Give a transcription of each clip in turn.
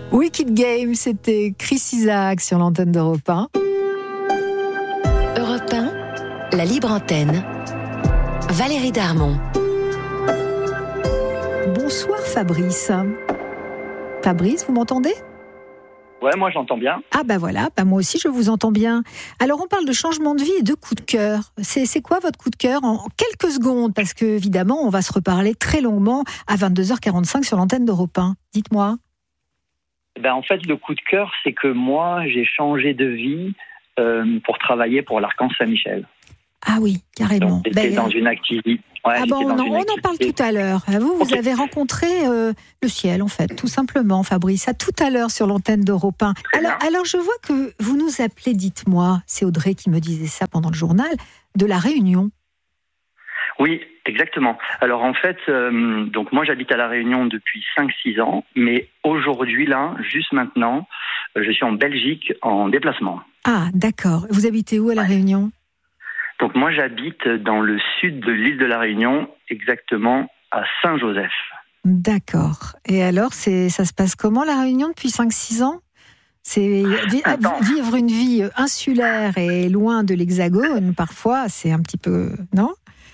Wicked Game, c'était Chris Isaak sur l'antenne d'Europe 1. Europe 1, la libre antenne. Valérie Darmon. Bonsoir Fabrice. Fabrice, vous m'entendez ? Ouais, moi j'entends bien. Ah bah voilà, moi aussi je vous entends bien. Alors on parle de changement de vie et de coup de cœur. C'est quoi votre coup de cœur en quelques secondes ? Parce que évidemment on va se reparler très longuement à 22h45 sur l'antenne d'Europe 1. Dites-moi. En fait, le coup de cœur, c'est que moi j'ai changé de vie pour travailler pour l'Archange Saint-Michel. Ah oui, carrément. Donc, j'étais dans une activité. Ouais, on en parle tout à l'heure. Vous avez rencontré le ciel, en fait, tout simplement, Fabrice. À tout à l'heure sur l'antenne d'Europe 1. Alors, je vois que vous nous appelez, dites-moi, c'est Audrey qui me disait ça pendant le journal, de La Réunion. Oui, exactement. Alors en fait, donc moi j'habite à La Réunion depuis 5-6 ans, mais aujourd'hui, là, juste maintenant, je suis en Belgique en déplacement. Ah, d'accord. Vous habitez où à La Réunion ? Donc moi j'habite dans le sud de l'île de La Réunion, exactement à Saint-Joseph. D'accord. Et alors, ça se passe comment La Réunion depuis 5-6 ans ? C'est vivre une vie insulaire et loin de l'Hexagone, parfois, c'est un petit peu, non ?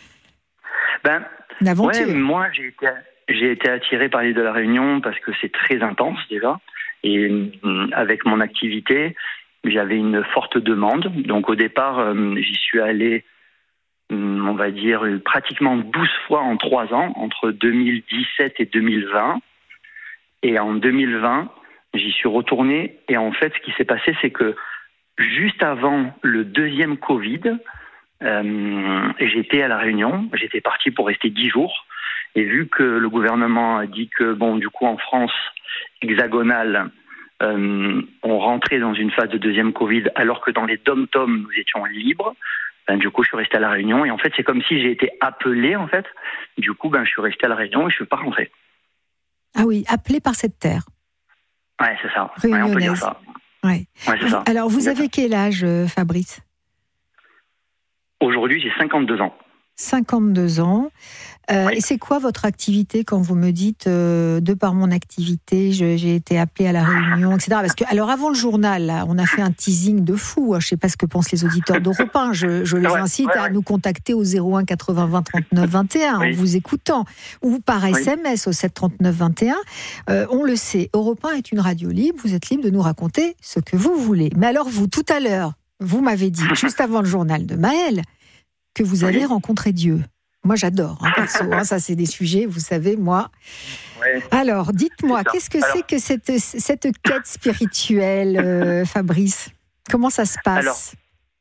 Une aventure. Ouais, moi j'ai été attiré par l'île de La Réunion parce que c'est très intense déjà. Et avec mon activité, j'avais une forte demande. Donc au départ, j'y suis allé, on va dire, pratiquement 12 fois en 3 ans, entre 2017 et 2020. Et en 2020, j'y suis retourné. Et en fait, ce qui s'est passé, c'est que juste avant le deuxième Covid, j'étais à La Réunion. J'étais parti pour rester 10 jours. Et vu que le gouvernement a dit que, du coup, en France hexagonale, on rentrait dans une phase de deuxième Covid, alors que dans les dom-toms, nous étions libres. Du coup, je suis resté à La Réunion. Et en fait, c'est comme si j'ai été appelé, en fait. Du coup, je suis resté à La Réunion et je ne suis pas rentré. Ah oui, appelé par cette terre. Ouais, c'est ça. Réunionnaise. On peut dire ça. Ouais, c'est ça. Alors, vous avez quel âge, Fabrice ? Aujourd'hui, j'ai 52 ans. 52 ans. Oui. Et c'est quoi votre activité quand vous me dites, de par mon activité, j'ai été appelée à La Réunion, etc. Parce que, alors avant le journal, là, on a fait un teasing de fou. Je ne sais pas ce que pensent les auditeurs d'Europe 1. Je les incite à nous contacter au 01 80 20 39 21 en vous écoutant. Ou par SMS au 7 39 21. On le sait, Europe 1 est une radio libre. Vous êtes libre de nous raconter ce que vous voulez. Mais alors vous, tout à l'heure, vous m'avez dit, juste avant le journal de Maël, que vous avez rencontré Dieu. Moi, j'adore, perso. Ça, c'est des sujets, vous savez, moi. Ouais. Alors, dites-moi, qu'est-ce que c'est que cette quête spirituelle, Fabrice ? Comment ça se passe ?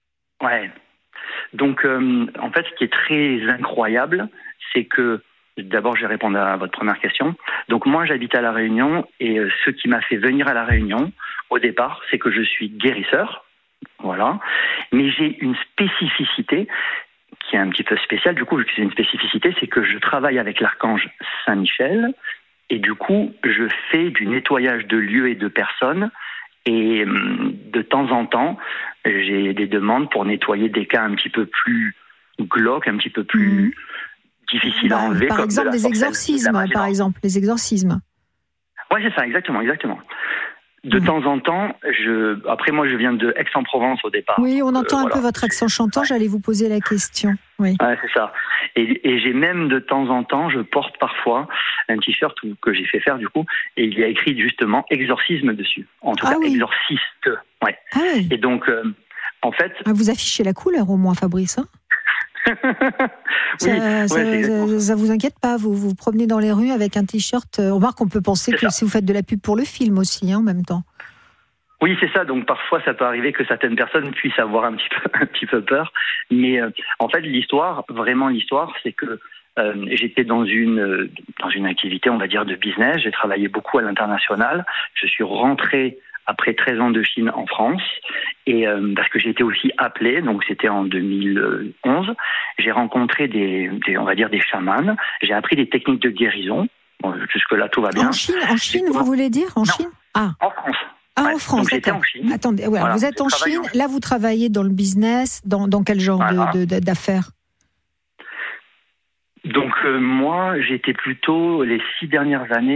Donc, en fait, ce qui est très incroyable, c'est que, d'abord, je vais répondre à votre première question. Donc, moi, j'habite à La Réunion, et ce qui m'a fait venir à La Réunion, au départ, c'est que je suis guérisseur. Voilà. Mais j'ai une spécificité qui est un petit peu spéciale. Du coup, vu que c'est une spécificité, c'est que je travaille avec l'Archange Saint-Michel et du coup, je fais du nettoyage de lieux et de personnes et de temps en temps, j'ai des demandes pour nettoyer des cas un petit peu plus glauques, un petit peu plus difficiles à enlever. Par exemple, des exorcismes, par exemple, les exorcismes. Oui, c'est ça, exactement. De temps en temps, après moi je viens de Aix-en-Provence au départ. Oui, on entend un peu votre accent chantant, j'allais vous poser la question. Oui. Ouais, c'est ça. Et j'ai même de temps en temps, je porte parfois un t-shirt que j'ai fait faire du coup, et il y a écrit justement exorcisme dessus. En tout cas, exorciste. Ouais. Ah oui. Et donc, en fait... Vous affichez la couleur au moins, Fabrice, hein ? Ça vous inquiète pas, vous vous promenez dans les rues avec un t-shirt. On remarque qu'on peut penser que si vous faites de la pub pour le film aussi, en même temps. Oui, c'est ça. Donc parfois, ça peut arriver que certaines personnes puissent avoir un petit peu peur. Mais en fait, l'histoire, c'est que j'étais dans une activité, on va dire, de business. J'ai travaillé beaucoup à l'international. Je suis rentré après 13 ans de Chine en France, et parce que j'ai été aussi appelé, donc c'était en 2011, j'ai rencontré on va dire des chamans, j'ai appris des techniques de guérison, jusque-là tout va bien. En Chine, vous voulez dire Chine ? En France. En France, donc j'étais en Chine. Attendez, vous êtes en Chine, là vous travaillez dans le business, dans quel genre d'affaires ? Donc moi, j'étais plutôt, les 6 dernières années,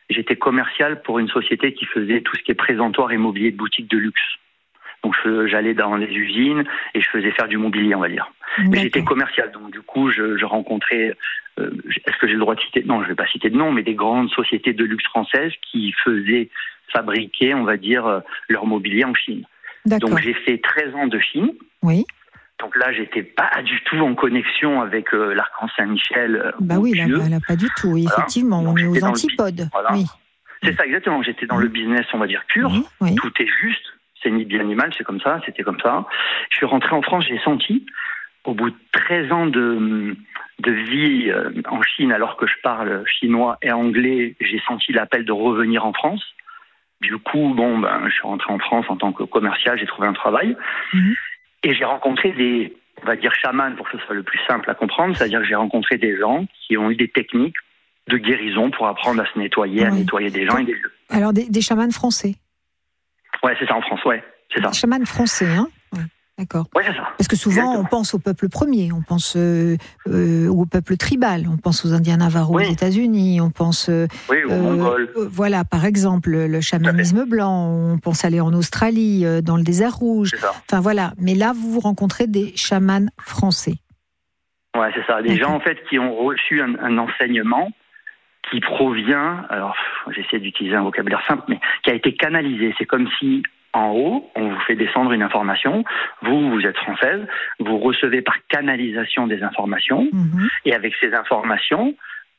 j'étais commercial pour une société qui faisait tout ce qui est présentoir et mobilier de boutique de luxe. Donc j'allais dans les usines et je faisais faire du mobilier, on va dire. Mais j'étais commercial, donc du coup je rencontrais, est-ce que j'ai le droit de citer? Non, je ne vais pas citer de nom, mais des grandes sociétés de luxe françaises qui faisaient fabriquer, on va dire, leur mobilier en Chine. D'accord. Donc j'ai fait 13 ans de Chine. Oui. Donc là, j'étais pas du tout en connexion avec l'archange Saint-Michel. Bah oui, là, pas du tout. Oui, effectivement, donc, on est aux antipodes. Voilà. Oui. C'est ça, exactement. J'étais dans le business, on va dire, pur. Oui. Tout est juste. C'est ni bien ni mal, c'est comme ça, c'était comme ça. Je suis rentré en France, j'ai senti, au bout de 13 ans de vie en Chine, alors que je parle chinois et anglais, j'ai senti l'appel de revenir en France. Du coup, je suis rentré en France en tant que commercial, j'ai trouvé un travail. Et j'ai rencontré des, on va dire, chamans, pour que ce soit le plus simple à comprendre. C'est-à-dire que j'ai rencontré des gens qui ont eu des techniques de guérison pour apprendre à se nettoyer, à nettoyer des gens et des lieux. Alors, des chamans français? Ouais, c'est ça, en France, ouais, c'est ça. Des chamans français, hein? Ouais, d'accord. Ouais, c'est ça. Parce que souvent, on pense au peuple premier, on pense au peuple tribal, on pense aux Indiens Navajo aux États-Unis, on pense aux Mongols. Voilà, par exemple, le chamanisme blanc, on pense aller en Australie, dans le désert rouge. C'est ça. Enfin voilà, mais là, vous rencontrez des chamans français. Ouais, c'est ça. Des gens, en fait, qui ont reçu un enseignement qui provient, alors j'essaie d'utiliser un vocabulaire simple, mais qui a été canalisé. C'est comme si, en haut, on vous fait descendre une information, vous êtes française, vous recevez par canalisation des informations, et avec ces informations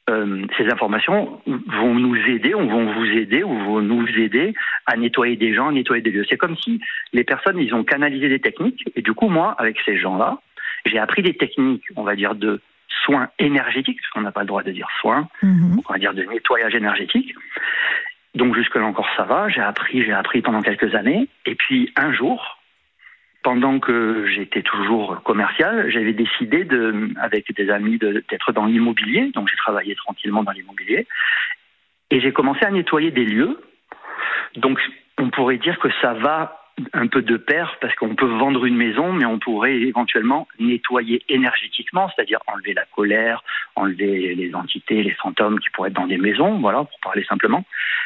vont nous aider, ou vont vous aider, ou vont nous aider à nettoyer des gens, à nettoyer des lieux. C'est comme si les personnes, ils ont canalisé des techniques, et du coup, moi, avec ces gens-là, j'ai appris des techniques, on va dire, de soins énergétiques, parce qu'on n'a pas le droit de dire soins, on va dire de nettoyage énergétique. Donc jusque-là encore ça va, j'ai appris pendant quelques années. Et puis un jour, pendant que j'étais toujours commercial, j'avais décidé avec des amis d'être dans l'immobilier. Donc j'ai travaillé tranquillement dans l'immobilier. Et j'ai commencé à nettoyer des lieux. Donc on pourrait dire que ça va un peu de pair, parce qu'on peut vendre une maison, mais on pourrait éventuellement nettoyer énergétiquement, c'est-à-dire enlever la colère, enlever les entités, les fantômes qui pourraient être dans des maisons, voilà, pour parler simplement.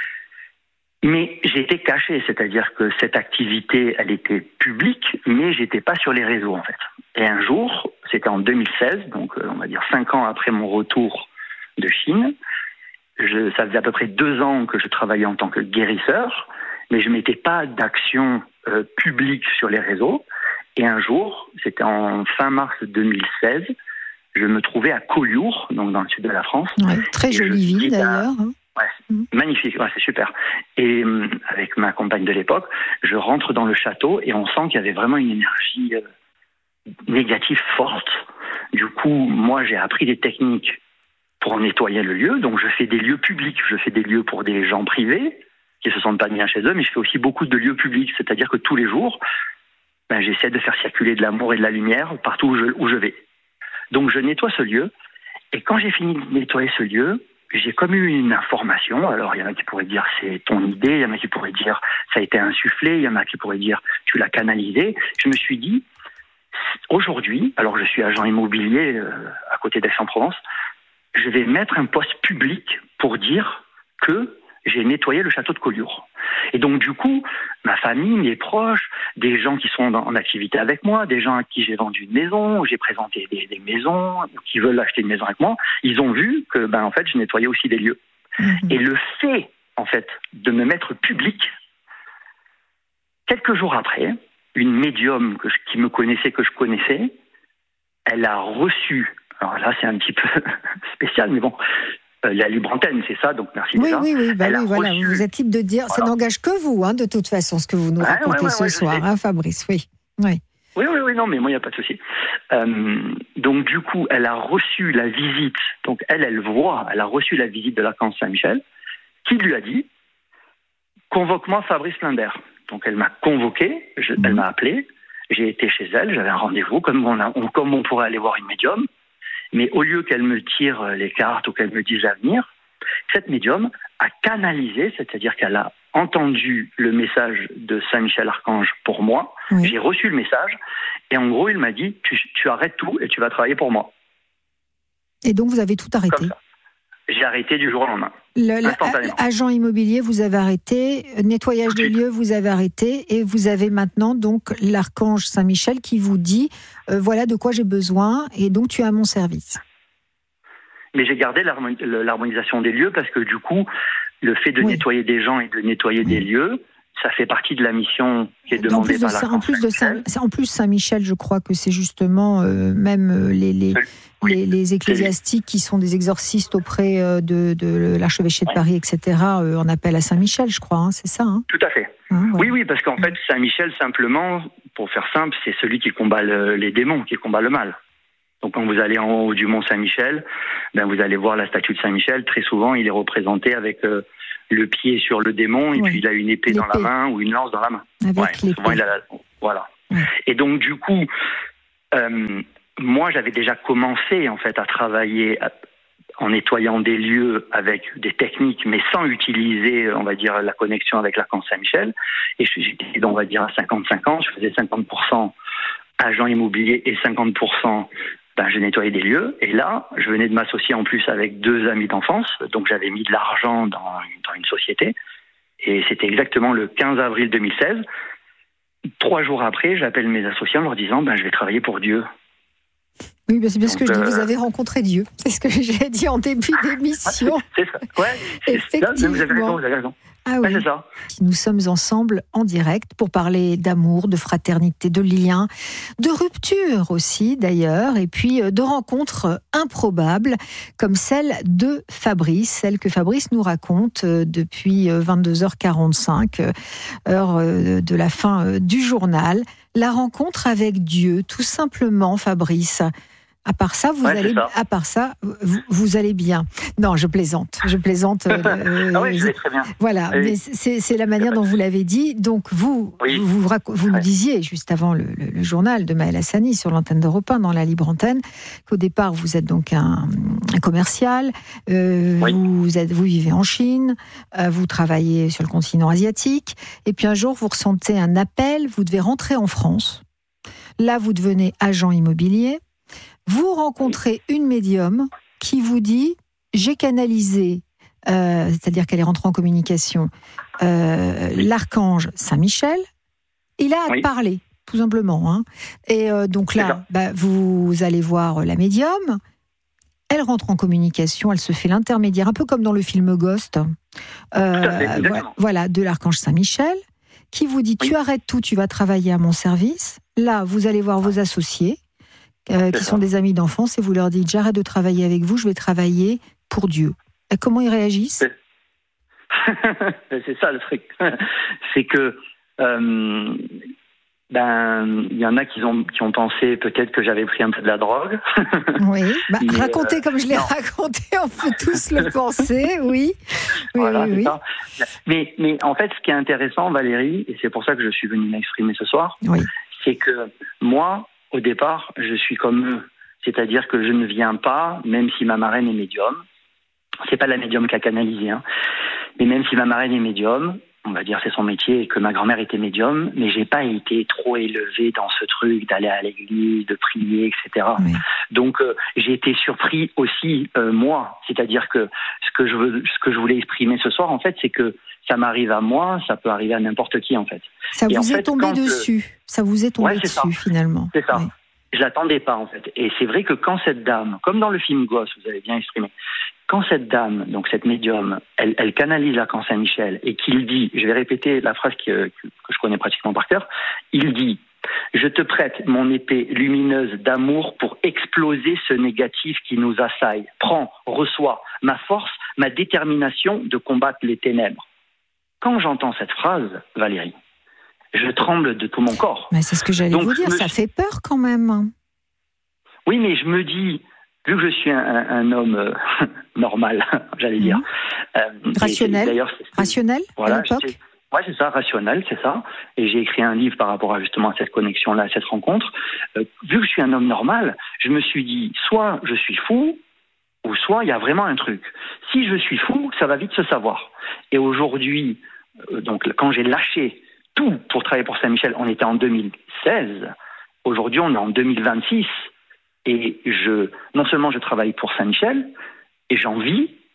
Mais j'étais caché, c'est-à-dire que cette activité, elle était publique, mais j'étais pas sur les réseaux, en fait. Et un jour, c'était en 2016, donc on va dire 5 ans après mon retour de Chine, ça faisait à peu près 2 ans que je travaillais en tant que guérisseur, mais je ne mettais pas d'action publique sur les réseaux. Et un jour, c'était en fin mars 2016, je me trouvais à Collioure, donc dans le sud de la France. Ouais, très jolie ville d'ailleurs. Magnifique, c'est super. Et avec ma compagne de l'époque, je rentre dans le château et on sent qu'il y avait vraiment une énergie négative forte. Du coup, moi, j'ai appris des techniques pour nettoyer le lieu. Donc, je fais des lieux publics, je fais des lieux pour des gens privés qui se sentent pas bien chez eux, mais je fais aussi beaucoup de lieux publics, c'est-à-dire que tous les jours, j'essaie de faire circuler de l'amour et de la lumière partout où je vais. Donc je nettoie ce lieu, et quand j'ai fini de nettoyer ce lieu, j'ai comme eu une information. Alors il y en a qui pourraient dire c'est ton idée, il y en a qui pourraient dire ça a été insufflé, il y en a qui pourraient dire tu l'as canalisé. Je me suis dit, aujourd'hui, alors je suis agent immobilier à côté d'Aix-en-Provence, je vais mettre un poste public pour dire que j'ai nettoyé le château de Collioure. Et donc, du coup, ma famille, mes proches, des gens qui sont en activité avec moi, des gens à qui j'ai vendu une maison, où j'ai présenté des maisons, ou qui veulent acheter une maison avec moi, ils ont vu que, en fait, je nettoyais aussi des lieux. Et le fait, en fait, de me mettre public, quelques jours après, une médium qui me connaissait, que je connaissais, elle a reçu, alors là, c'est un petit peu spécial, mais bon, la libre antenne, c'est ça, donc merci déjà. Oui, voilà, vous êtes libre de dire, ça n'engage que vous, de toute façon, ce que vous nous racontez ce soir, Fabrice, oui. Oui, non, mais moi, il n'y a pas de souci. Donc, du coup, elle a reçu la visite, donc elle a reçu la visite de l'archange Saint-Michel, qui lui a dit, convoque-moi Fabrice Limbert. Donc, elle m'a convoqué, elle m'a appelé, j'ai été chez elle, j'avais un rendez-vous, comme on pourrait aller voir une médium. Mais au lieu qu'elle me tire les cartes ou qu'elle me dise l'avenir, cette médium a canalisé, c'est-à-dire qu'elle a entendu le message de Saint-Michel Archange pour moi. Oui. J'ai reçu le message et en gros, il m'a dit tu arrêtes tout et tu vas travailler pour moi. Et donc, vous avez tout arrêté? J'ai arrêté du jour au lendemain. Agent immobilier, vous avez arrêté. Nettoyage des lieux, vous avez arrêté. Et vous avez maintenant donc l'archange Saint-Michel qui vous dit voilà de quoi j'ai besoin et donc tu es à mon service. Mais j'ai gardé l'harmonisation des lieux parce que du coup, le fait de nettoyer des gens et de nettoyer des lieux, ça fait partie de la mission qui est demandée par l'archange Saint-Michel. En plus, Saint-Michel, je crois que c'est justement même les ecclésiastiques qui sont des exorcistes auprès de l'archevêché de Paris, etc., en appel à Saint-Michel, je crois, c'est ça. Tout à fait. Oui, parce qu'en fait, Saint-Michel, simplement, pour faire simple, c'est celui qui combat les démons, qui combat le mal. Donc quand vous allez en haut du mont Saint-Michel, vous allez voir la statue de Saint-Michel. Très souvent, il est représenté avec le pied sur le démon et puis il a une épée dans la main ou une lance dans la main. Souvent, voilà. Et donc du coup, moi, j'avais déjà commencé en fait à travailler en nettoyant des lieux avec des techniques, mais sans utiliser, on va dire, la connexion avec l'archange Saint-Michel. Et j'étais, on va dire, à 50-50. Je faisais 50% agent immobilier et 50%, je nettoyais des lieux. Et là, je venais de m'associer en plus avec 2 amis d'enfance. Donc, j'avais mis de l'argent dans une société. Et c'était exactement le 15 avril 2016. 3 jours après, j'appelle mes associés en leur disant, je vais travailler pour Dieu. Oui, c'est bien ce que je dis. Vous avez rencontré Dieu. C'est ce que j'ai dit en début d'émission. C'est ça. Effectivement. Vous avez raison. Ah oui. C'est ça. Nous sommes ensemble en direct pour parler d'amour, de fraternité, de liens, de rupture aussi d'ailleurs, et puis de rencontres improbables comme celle de Fabrice, celle que Fabrice nous raconte depuis 22h45, heure de la fin du journal. La rencontre avec Dieu, tout simplement, Fabrice. À part ça, vous allez bien. Non, je plaisante. Ah oui, je vais très bien. Voilà, mais c'est la manière dont vous l'avez dit. Donc vous me disiez juste avant le journal de Maël Hassani sur l'antenne d'Europe 1, dans la libre antenne, qu'au départ vous êtes donc un commercial. Vous vivez en Chine, vous travaillez sur le continent asiatique, et puis un jour vous ressentez un appel. Vous devez rentrer en France. Là, vous devenez agent immobilier. Vous rencontrez une médium qui vous dit « j'ai canalisé », c'est-à-dire qu'elle est rentrée en communication, l'archange Saint-Michel. Il a parlé, tout simplement. Et donc là, vous allez voir la médium. Elle rentre en communication, elle se fait l'intermédiaire, un peu comme dans le film Ghost, de l'archange Saint-Michel, qui vous dit « tu arrêtes tout, tu vas travailler à mon service ». Là, vous allez voir vos associés, qui sont des amis d'enfance, et vous leur dites j'arrête de travailler avec vous, je vais travailler pour Dieu. Et comment ils réagissent ? C'est ça le truc. C'est que il y en a qui ont pensé peut-être que j'avais pris un peu de la drogue. Oui, racontez comme je l'ai raconté, on peut tous le penser, oui. Oui. Ça. Mais en fait, ce qui est intéressant, Valérie, et c'est pour ça que je suis venu m'exprimer ce soir, c'est que moi, au départ, je suis comme eux. C'est-à-dire que je ne viens pas, même si ma marraine est médium. C'est pas la médium qui a canalisé, mais même si ma marraine est médium, on va dire c'est son métier, et que ma grand-mère était médium, mais j'ai pas été trop élevé dans ce truc d'aller à l'église, de prier, etc. Oui. Donc j'ai été surpris aussi moi. C'est-à-dire que ce que je voulais exprimer ce soir, en fait, c'est que ça m'arrive à moi, ça peut arriver à n'importe qui, en fait. Ça vous est tombé dessus. Ça vous est tombé dessus, finalement. C'est ça. Oui. Je l'attendais pas, en fait. Et c'est vrai que quand cette dame, comme dans le film Ghost, vous avez bien exprimé, quand cette dame, donc cette médium, elle canalise l'archange Saint-Michel et qu'il dit, je vais répéter la phrase que je connais pratiquement par cœur, il dit « Je te prête mon épée lumineuse d'amour pour exploser ce négatif qui nous assaille. Prends, reçois ma force, ma détermination de combattre les ténèbres. » Quand j'entends cette phrase, Valérie, je tremble de tout mon corps. Mais c'est ce que j'allais vous dire, ça fait peur quand même. Oui, mais je me dis, vu que je suis un homme normal, j'allais dire. Rationnel. Rationnel à l'époque. Oui, c'est ça, rationnel, c'est ça. Et j'ai écrit un livre par rapport à justement à cette connexion-là, à cette rencontre. Vu que je suis un homme normal, je me suis dit, soit je suis fou, ou soit il y a vraiment un truc. Si je suis fou, ça va vite se savoir. Et aujourd'hui, donc quand j'ai lâché tout pour travailler pour Saint-Michel, on était en 2016. Aujourd'hui, on est en 2026. Et non seulement je travaille pour Saint-Michel, et j'en vis,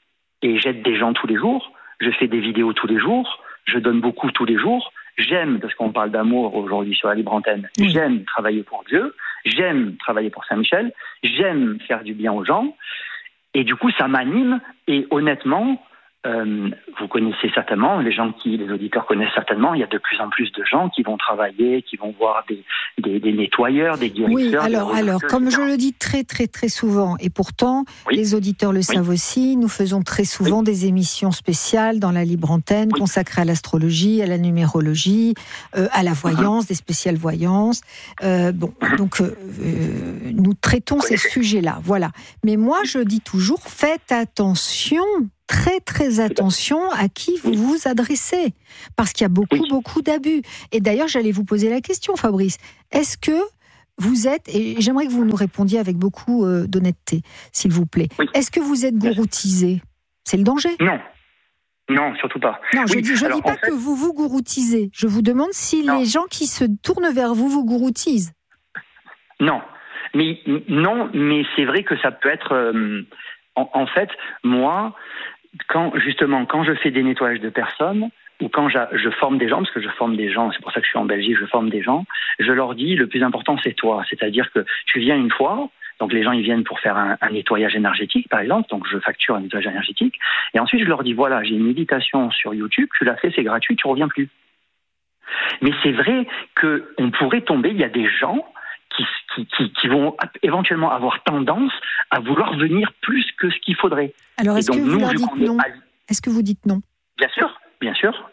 et j'aide des gens tous les jours. Je fais des vidéos tous les jours. Je donne beaucoup tous les jours. J'aime, parce qu'on parle d'amour aujourd'hui sur la libre antenne, j'aime travailler pour Dieu. J'aime travailler pour Saint-Michel. J'aime faire du bien aux gens. Et du coup, ça m'anime. Et honnêtement, vous connaissez certainement, les auditeurs connaissent certainement, il y a de plus en plus de gens qui vont travailler, qui vont voir des nettoyeurs, des guérisseurs. Oui, alors, comme je le dis très, très, très souvent, et pourtant, les auditeurs le savent aussi, nous faisons très souvent des émissions spéciales dans la libre antenne, consacrées à l'astrologie, à la numérologie, à la voyance, des spéciales voyances. Donc, nous traitons ces sujets-là, voilà. Mais moi, je dis toujours, faites attention, très très attention à qui vous vous adressez, parce qu'il y a beaucoup d'abus. Et d'ailleurs, j'allais vous poser la question, Fabrice, est-ce que vous êtes, et j'aimerais que vous nous répondiez avec beaucoup d'honnêteté, s'il vous plaît, est-ce que vous êtes gouroutisé ? C'est le danger ? Non, surtout pas. Non, je dis pas que vous vous gouroutisez, je vous demande si les gens qui se tournent vers vous vous gouroutisent. Non, mais c'est vrai que ça peut être... En fait, moi, quand je fais des nettoyages de personnes, ou quand je forme des gens, parce que je forme des gens, c'est pour ça que je suis en Belgique, je forme des gens, je leur dis, le plus important, c'est toi. C'est-à-dire que tu viens une fois, donc les gens, ils viennent pour faire un nettoyage énergétique, par exemple, donc je facture un nettoyage énergétique, et ensuite je leur dis, voilà, j'ai une méditation sur YouTube, tu l'as fait, c'est gratuit, tu reviens plus. Mais c'est vrai qu'on pourrait tomber, il y a des gens qui vont éventuellement avoir tendance à vouloir venir plus que ce qu'il faudrait. Alors, est-ce que vous leur dites non ? Est-ce que vous dites non ? Bien sûr.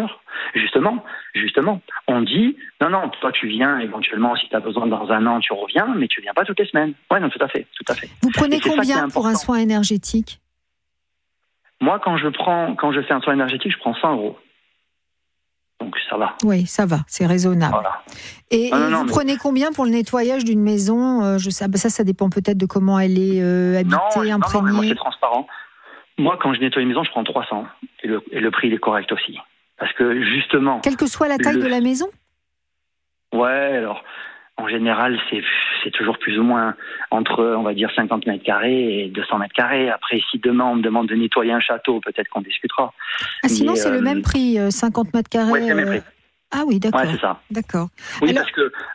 Justement. On dit, non, toi tu viens éventuellement, si tu as besoin dans un an, tu reviens, mais tu viens pas toutes les semaines. Ouais, non, tout à fait. Vous prenez combien pour un soin énergétique ? Moi, quand je fais un soin énergétique, je prends 100 €. Donc ça va. Oui, ça va, c'est raisonnable. Voilà. Et vous prenez combien pour le nettoyage d'une maison ? Ça dépend peut-être de comment elle est habitée, imprégnée. Non, moi c'est transparent. Moi, quand je nettoie une maison, je prends 300. Et le prix, il est correct aussi. Parce que justement... Quelle que soit la taille de la maison ? Ouais, alors, en général, c'est toujours plus ou moins entre, on va dire, 50 mètres carrés et 200 mètres carrés. Après, si demain, on me demande de nettoyer un château, peut-être qu'on discutera. Sinon, c'est le même prix, 50 mètres carrés. Oui, c'est le même prix. Ah oui, d'accord. Ouais, c'est ça. D'accord. Oui, alors...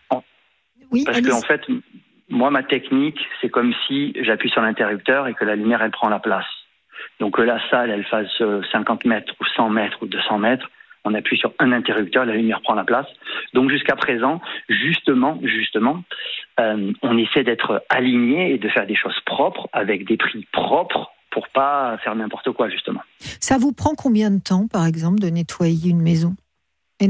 parce que en fait, moi, ma technique, c'est comme si j'appuie sur l'interrupteur et que la lumière, elle prend la place. Donc la salle, elle fasse 50 mètres ou 100 mètres ou 200 mètres. On appuie sur un interrupteur, la lumière prend la place. Donc jusqu'à présent, justement, on essaie d'être aligné et de faire des choses propres avec des prix propres pour pas faire n'importe quoi, justement. Ça vous prend combien de temps, par exemple, de nettoyer une maison énergétiquement ?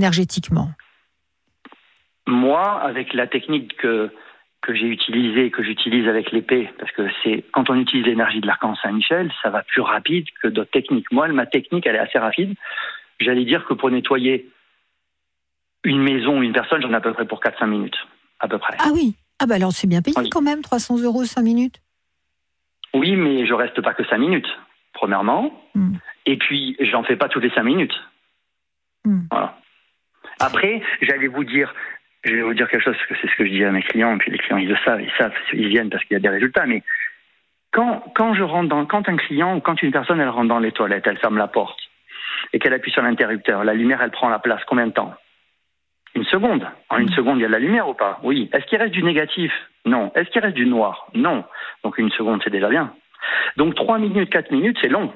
Moi, avec la technique que j'ai utilisée, que j'utilise avec l'épée, parce que c'est quand on utilise l'énergie de l'archange Saint-Michel, ça va plus rapide que d'autres techniques. Moi, ma technique, elle est assez rapide. J'allais dire que pour nettoyer une maison ou une personne, j'en ai à peu près pour 4-5 minutes, à peu près. Ah oui, alors c'est bien payé quand même, 300 € 5 minutes. Oui, mais je reste pas que 5 minutes, premièrement. Et puis, j'en fais pas toutes les 5 minutes. Voilà. Après, je vais vous dire quelque chose, parce que c'est ce que je dis à mes clients, et puis les clients, ils le savent, ils viennent parce qu'il y a des résultats, mais quand un client ou quand une personne, elle rentre dans les toilettes, elle ferme la porte, et qu'elle appuie sur l'interrupteur, la lumière, elle prend la place, combien de temps ? 1 seconde. En 1 seconde, il y a de la lumière ou pas ? Oui. Est-ce qu'il reste du négatif ? Non. Est-ce qu'il reste du noir ? Non. Donc 1 seconde, c'est déjà bien. Donc 3 minutes, 4 minutes, c'est long.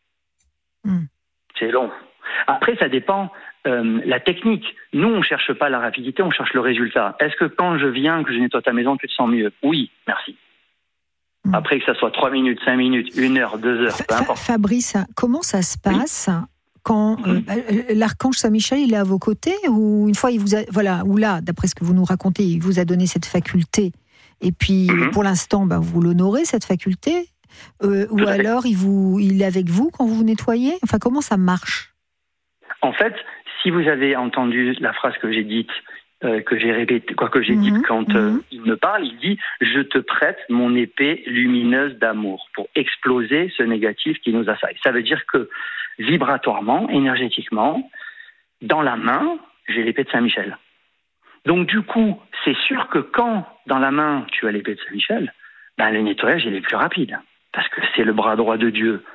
C'est long. Après, ça dépend la technique. Nous, on ne cherche pas la rapidité, on cherche le résultat. Est-ce que quand je viens, que je nettoie ta maison, tu te sens mieux ? Oui, merci. Après, que ça soit 3 minutes, 5 minutes, 1 heure, 2 heures, peu importe. Fabrice, comment ça se passe quand l'archange Saint-Michel, il est à vos côtés, ou une fois, ou là, d'après ce que vous nous racontez, il vous a donné cette faculté, et puis pour l'instant, vous l'honorez, cette faculté, ou alors il est avec vous quand vous nettoyez ? Enfin, comment ça marche ? En fait, si vous avez entendu la phrase que j'ai dite, que j'ai répétée, que j'ai dite quand il me parle, il dit « Je te prête mon épée lumineuse d'amour pour exploser ce négatif qui nous assaille ». Ça veut dire que vibratoirement, énergétiquement, dans la main, j'ai l'épée de Saint-Michel. Donc du coup, c'est sûr que quand dans la main tu as l'épée de Saint-Michel, le nettoyage il est plus rapide, parce que c'est le bras droit de Dieu.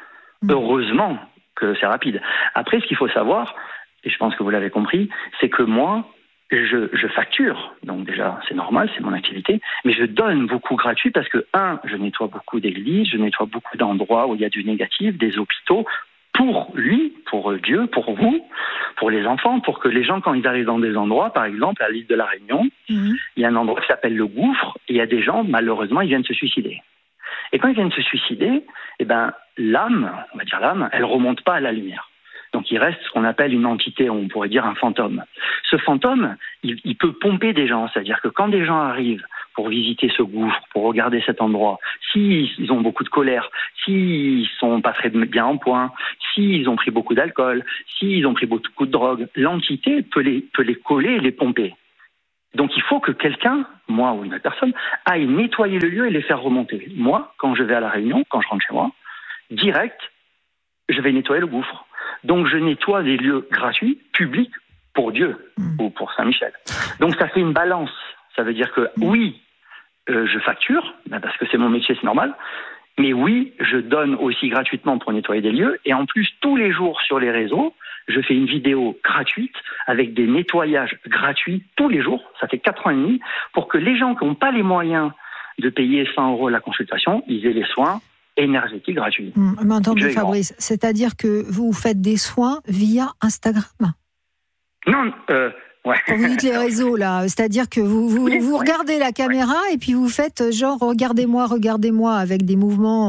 Heureusement que c'est rapide. Après, ce qu'il faut savoir, et je pense que vous l'avez compris, c'est que moi, je facture, donc déjà c'est normal, c'est mon activité, mais je donne beaucoup gratuit parce que, je nettoie beaucoup d'églises, je nettoie beaucoup d'endroits où il y a du négatif, des hôpitaux, pour lui, pour Dieu, pour vous, pour les enfants, pour que les gens, quand ils arrivent dans des endroits, par exemple à l'île de la Réunion, il y a un endroit qui s'appelle le Gouffre, et il y a des gens, malheureusement, ils viennent se suicider. Et quand ils viennent se suicider, l'âme, on va dire l'âme, elle remonte pas à la lumière. Donc il reste ce qu'on appelle une entité, on pourrait dire un fantôme. Ce fantôme, il peut pomper des gens, c'est-à-dire que quand des gens arrivent pour visiter ce gouffre, pour regarder cet endroit, s'ils ont beaucoup de colère, s'ils sont pas très bien en point, s'ils ont pris beaucoup d'alcool, s'ils ont pris beaucoup de drogue, l'entité peut les coller et les pomper. Donc il faut que quelqu'un, moi ou une autre personne, aille nettoyer le lieu et les faire remonter. Moi, quand je vais à La Réunion, quand je rentre chez moi, direct, je vais nettoyer le gouffre. Donc je nettoie des lieux gratuits, publics, pour Dieu ou pour Saint-Michel. Donc ça fait une balance. Ça veut dire que oui, je facture, parce que c'est mon métier, c'est normal, mais oui, je donne aussi gratuitement pour nettoyer des lieux. Et en plus, tous les jours sur les réseaux, je fais une vidéo gratuite avec des nettoyages gratuits tous les jours. Ça fait 4 ans et demi pour que les gens qui n'ont pas les moyens de payer 100 € la consultation, ils aient les soins énergétiques gratuits. Mais entendu, Fabrice, c'est-à-dire que vous faites des soins via Instagram? Non, ouais. Quand vous dites les réseaux, là, c'est-à-dire que vous regardez la caméra et puis vous faites genre regardez-moi avec des mouvements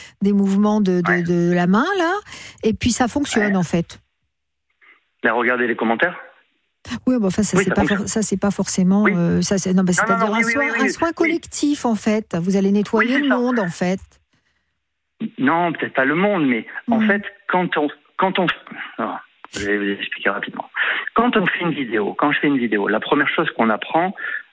de la main, là, et puis ça fonctionne en fait. Là, regardez les commentaires. Oui, bon, enfin, ça c'est pas forcément. Oui. C'est-à-dire un soin collectif en fait. Vous allez nettoyer le monde en fait. Non, peut-être pas le monde, mais en fait, quand on, je vais vous expliquer rapidement. Quand je fais une vidéo, la première chose qu'on apprend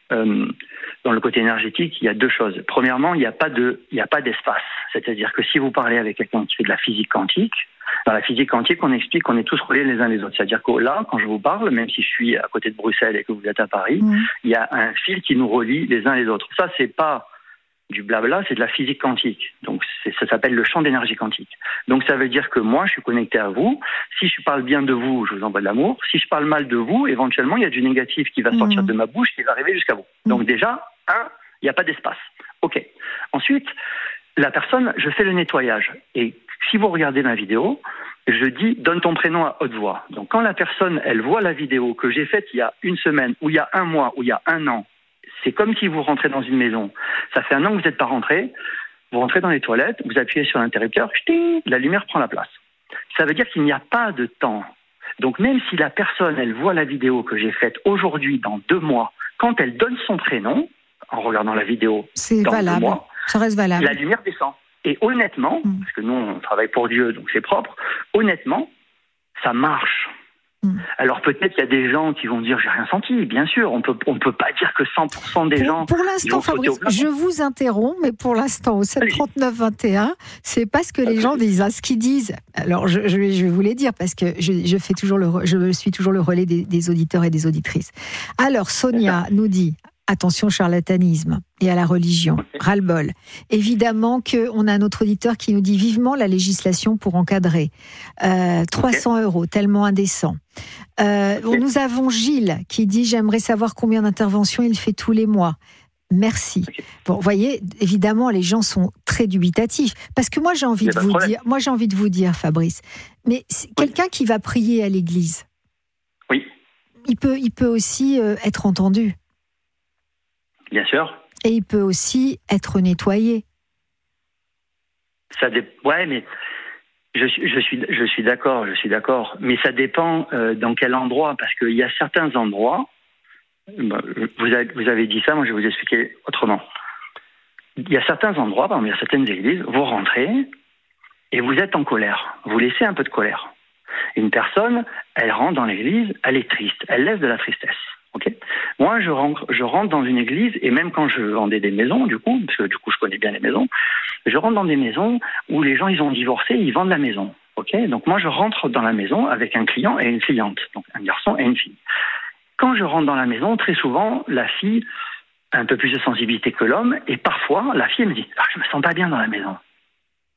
dans le côté énergétique, il y a 2 choses. Premièrement, il n'y a pas d'espace. C'est-à-dire que si vous parlez avec quelqu'un qui fait de la physique quantique, dans la physique quantique, on explique qu'on est tous reliés les uns les autres. C'est-à-dire que là, quand je vous parle, même si je suis à côté de Bruxelles et que vous êtes à Paris, il y a un fil qui nous relie les uns les autres. Ça, c'est pas du blabla, c'est de la physique quantique. Donc ça s'appelle le champ d'énergie quantique. Donc ça veut dire que moi, je suis connecté à vous. Si je parle bien de vous, je vous envoie de l'amour. Si je parle mal de vous, éventuellement, il y a du négatif qui va sortir de ma bouche, qui va arriver jusqu'à vous. Donc déjà, il n'y a pas d'espace. OK. Ensuite, la personne, je fais le nettoyage. Et si vous regardez ma vidéo, je dis « donne ton prénom à haute voix ». Donc quand la personne, elle voit la vidéo que j'ai faite il y a 1 semaine, ou il y a 1 mois, ou il y a 1 an, c'est comme si vous rentrez dans une maison. Ça fait 1 an que vous n'êtes pas rentré. Vous rentrez dans les toilettes, vous appuyez sur l'interrupteur, la lumière prend la place. Ça veut dire qu'il n'y a pas de temps. Donc même si la personne, elle voit la vidéo que j'ai faite aujourd'hui, dans 2 mois, quand elle donne son prénom, en regardant la vidéo dans 2 mois, ça reste valable. La lumière descend. Et honnêtement, parce que nous, on travaille pour Dieu, donc c'est propre, honnêtement, ça marche. Alors peut-être qu'il y a des gens qui vont dire j'ai rien senti, bien sûr, on peut pas dire que 100% des gens. Pour l'instant, Fabrice, je vous interromps, mais pour l'instant au 739-21, c'est pas ce que les gens disent, ce qu'ils disent. Alors je vais vous les dire parce que je suis toujours le relais des auditeurs et des auditrices. Alors Sonia nous dit attention au charlatanisme et à la religion, ras-le-bol. Évidemment qu'on a un autre auditeur qui nous dit vivement la législation pour encadrer. 300 €, tellement indécent. Nous avons Gilles qui dit j'aimerais savoir combien d'interventions il fait tous les mois. Merci. Bon, vous voyez, évidemment, les gens sont très dubitatifs. Parce que moi, j'ai envie de vous dire, Fabrice, mais quelqu'un qui va prier à l'église, il peut aussi être entendu. Bien sûr. Et il peut aussi être nettoyé. Ouais, mais je suis d'accord, mais ça dépend dans quel endroit, parce qu'il y a certains endroits, vous avez dit ça, moi je vais vous expliquer autrement. Il y a certains endroits, par exemple, il y a certaines églises, vous rentrez et vous êtes en colère, vous laissez un peu de colère. Une personne, elle rentre dans l'église, elle est triste, elle laisse de la tristesse. Okay. Moi, je rentre dans une église, et même quand je vendais des maisons, parce que je connais bien les maisons, je rentre dans des maisons où les gens, ils ont divorcé, ils vendent la maison. Okay. Donc moi, je rentre dans la maison avec un client et une cliente, donc un garçon et une fille. Quand je rentre dans la maison, très souvent, la fille a un peu plus de sensibilité que l'homme, et parfois, la fille me dit « je me sens pas bien dans la maison ».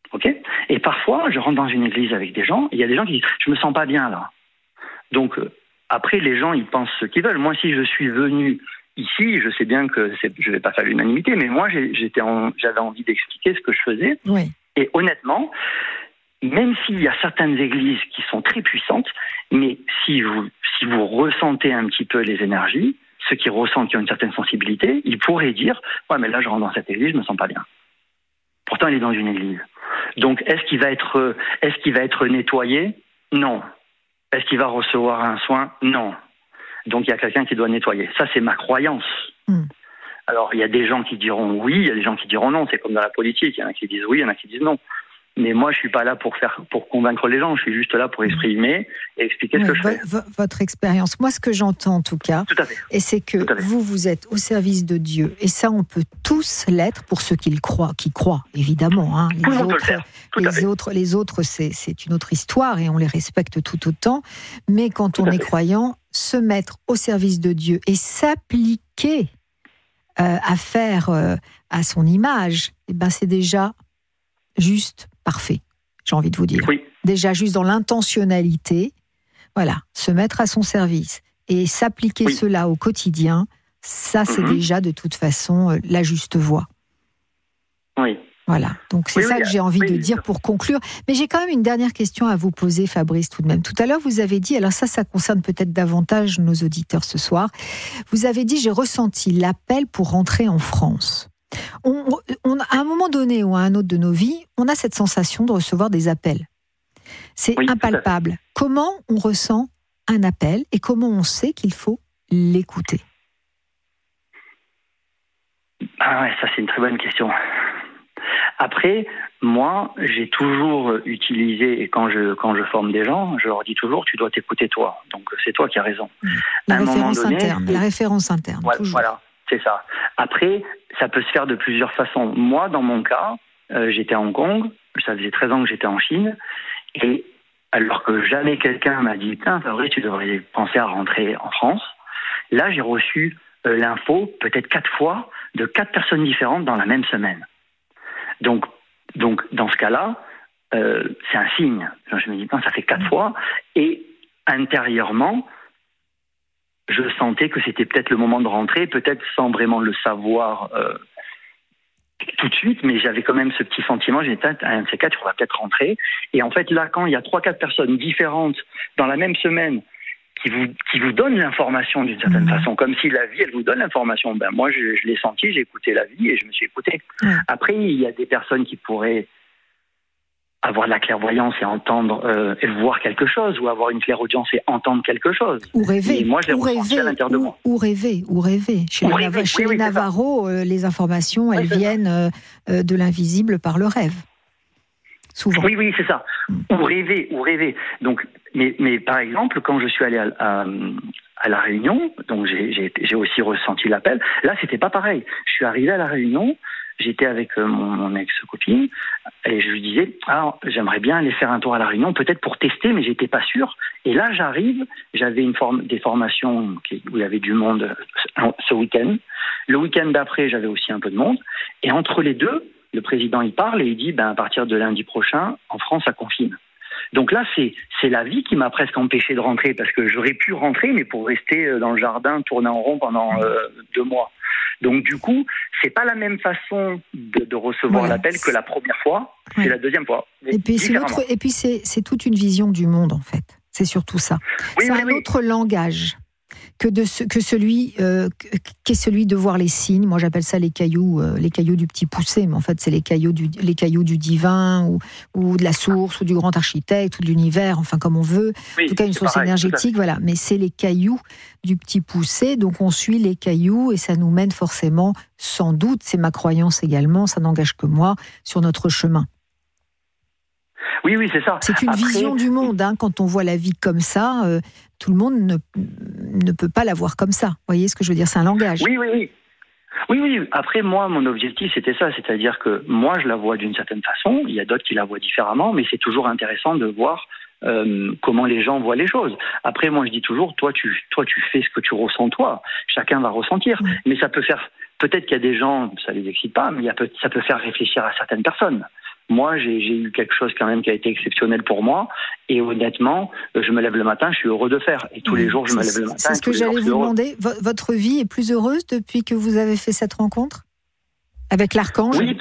Ok ? Et parfois, je rentre dans une église avec des gens, et il y a des gens qui disent « je me sens pas bien là ». Donc, après, les gens, ils pensent ce qu'ils veulent. Moi, si je suis venu ici, je sais bien que je vais pas faire l'unanimité, mais moi, j'avais envie d'expliquer ce que je faisais. Oui. Et honnêtement, même s'il y a certaines églises qui sont très puissantes, mais si vous ressentez un petit peu les énergies, ceux qui ressentent, qui ont une certaine sensibilité, ils pourraient dire « ouais, mais là, je rentre dans cette église, je me sens pas bien ». Pourtant, il est dans une église. Donc, est-ce qu'il va être nettoyé ? Non. Est-ce qu'il va recevoir un soin ? Non. Donc, il y a quelqu'un qui doit nettoyer. Ça, c'est ma croyance. Alors, il y a des gens qui diront oui, il y a des gens qui diront non. C'est comme dans la politique. Il y en a qui disent oui, il y en a qui disent non. Mais moi, je suis pas là pour convaincre les gens. Je suis juste là pour exprimer et expliquer ce que je fais. Votre expérience. Moi, ce que j'entends en tout cas, tout à fait. Et c'est que vous êtes au service de Dieu. Et ça, on peut tous l'être pour ceux qui croient, évidemment. Hein. Les autres, c'est une autre histoire et on les respecte tout autant. Mais quand on est croyant, se mettre au service de Dieu et s'appliquer à faire à son image, eh ben, c'est déjà juste parfait, j'ai envie de vous dire. Oui. Déjà, juste dans l'intentionnalité, voilà, se mettre à son service et s'appliquer cela au quotidien, ça, c'est déjà de toute façon la juste voie. Oui. Voilà, donc c'est ça que j'ai envie de dire pour conclure. Mais j'ai quand même une dernière question à vous poser, Fabrice, tout de même. Tout à l'heure, vous avez dit, alors ça concerne peut-être davantage nos auditeurs ce soir, vous avez dit, j'ai ressenti l'appel pour rentrer en France. À un moment donné ou à un autre de nos vies, on a cette sensation de recevoir des appels. C'est impalpable. Comment on ressent un appel et comment on sait qu'il faut l'écouter ? Ah ouais, ça c'est une très bonne question. Après, moi, j'ai toujours utilisé, et quand je forme des gens, je leur dis toujours, tu dois t'écouter toi. Donc c'est toi qui as raison. La référence interne. Voilà, c'est ça. Après, ça peut se faire de plusieurs façons. Moi, dans mon cas, j'étais à Hong Kong, ça faisait 13 ans que j'étais en Chine, et alors que jamais quelqu'un m'a dit « Putain, Fabrice, tu devrais penser à rentrer en France », là, j'ai reçu l'info, peut-être 4 fois, de 4 personnes différentes dans la même semaine. Donc dans ce cas-là, c'est un signe. Je me dis, ça fait 4 fois. Et intérieurement, je sentais que c'était peut-être le moment de rentrer, peut-être sans vraiment le savoir tout de suite, mais j'avais quand même ce petit sentiment, j'ai dit, un de ces 4, il faudra peut-être rentrer. Et en fait, là, quand il y a 3-4 personnes différentes dans la même semaine qui vous donnent l'information d'une certaine façon, comme si la vie, elle vous donne l'information. Ben moi, je l'ai senti, j'ai écouté la vie et je me suis écouté. Après, il y a des personnes qui pourraient avoir de la clairvoyance et entendre et voir quelque chose, ou avoir une clairaudience et entendre quelque chose. Ou rêver. Et moi, je l'ai ressenti à l'intérieur de moi. Ou rêver. Chez les Navarros, les informations, elles viennent de l'invisible par le rêve. Souvent. Oui, c'est ça. Ou rêver. Donc, mais par exemple, quand je suis allé à La Réunion, donc j'ai aussi ressenti l'appel. Là, c'était pas pareil. Je suis arrivé à La Réunion, j'étais avec mon ex-copine, et je lui disais, j'aimerais bien aller faire un tour à La Réunion, peut-être pour tester, mais j'étais pas sûr. Et là, j'arrive, j'avais des formations où il y avait du monde ce week-end. Le week-end d'après, j'avais aussi un peu de monde. Et entre les deux, le président, il parle et il dit, à partir de lundi prochain, en France, ça confine. Donc là, c'est la vie qui m'a presque empêché de rentrer, parce que j'aurais pu rentrer, mais pour rester dans le jardin, tourner en rond pendant 2 mois. Donc du coup, c'est pas la même façon de recevoir l'appel que la première fois, c'est la deuxième fois. Et puis c'est toute une vision du monde, en fait. C'est surtout ça. C'est un autre langage que celui qui est celui de voir les signes. Moi, j'appelle ça les cailloux du petit poussé, mais en fait, c'est les cailloux du divin ou de la source ou du grand architecte ou de l'univers, enfin comme on veut. En tout cas, une source énergétique, voilà. Mais c'est les cailloux du petit poussé, donc on suit les cailloux et ça nous mène forcément, sans doute, c'est ma croyance également, ça n'engage que moi, sur notre chemin. Oui, c'est ça. C'est une vision du monde. Quand on voit la vie comme ça, tout le monde ne peut pas la voir comme ça. Vous voyez ce que je veux dire ? C'est un langage. Oui. Après, moi, mon objectif, c'était ça. C'est-à-dire que moi, je la vois d'une certaine façon. Il y a d'autres qui la voient différemment. Mais c'est toujours intéressant de voir comment les gens voient les choses. Après, moi, je dis toujours, toi, tu fais ce que tu ressens, toi. Chacun va ressentir. Mais ça peut faire... Peut-être qu'il y a des gens, ça les excite pas, mais ça peut faire réfléchir à certaines personnes. moi, j'ai eu quelque chose quand même qui a été exceptionnel pour moi. Et honnêtement, je me lève le matin, je suis heureux de faire. Et tous les jours, je me lève le matin. C'est ce que j'allais vous demander. Votre vie est plus heureuse depuis que vous avez fait cette rencontre avec l'archange? Oui,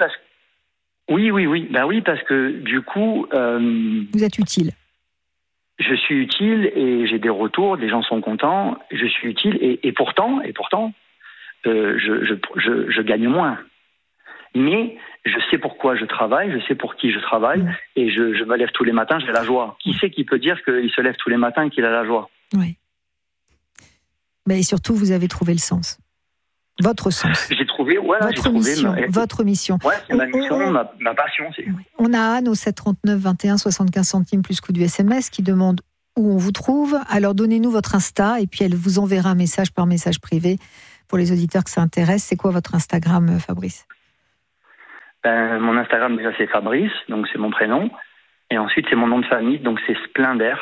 parce que du coup... vous êtes utile. Je suis utile et j'ai des retours, les gens sont contents, je suis utile et pourtant, je gagne moins. Mais je sais pourquoi je travaille, je sais pour qui je travaille et je me lève tous les matins, j'ai la joie. Qui c'est qui peut dire qu'il se lève tous les matins et qu'il a la joie? Oui. Mais surtout, vous avez trouvé le sens. Votre sens. J'ai trouvé, voilà, votre mission. Ouais, c'est ma mission, ma passion. C'est... On a Anne au 739 21 75 centimes plus coût du SMS qui demande où on vous trouve. Alors donnez-nous votre Insta et puis elle vous enverra un message par message privé pour les auditeurs que ça intéresse. C'est quoi votre Instagram, Fabrice? Mon Instagram déjà c'est Fabrice, donc c'est mon prénom. Et ensuite c'est mon nom de famille, donc c'est Splender,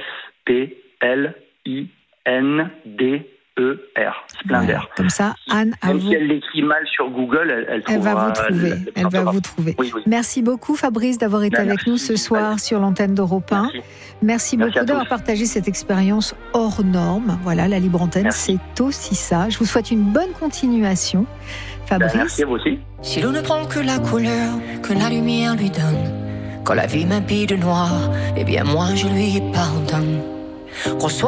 SPLINDER. Splender. Voilà, comme ça, Anne, à même vous. si elle l'écrit mal sur Google, elle va vous trouver. Elle va vous trouver. Oui. Merci beaucoup, Fabrice, d'avoir été avec nous ce soir sur l'antenne d'Europe 1. Merci beaucoup d'avoir partagé cette expérience hors norme. Voilà, la libre antenne, c'est aussi ça. Je vous souhaite une bonne continuation, Fabrice. Merci à vous aussi. Si l'on ne prend que la couleur que la lumière lui donne, quand la vie m'habille de noir, eh bien moi je lui pardonne. Reçois